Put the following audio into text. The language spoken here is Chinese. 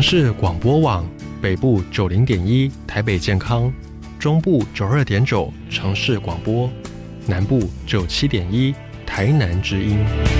市广播网，北部90.1台北健康，中部92.9城市广播，南部97.1台南之音。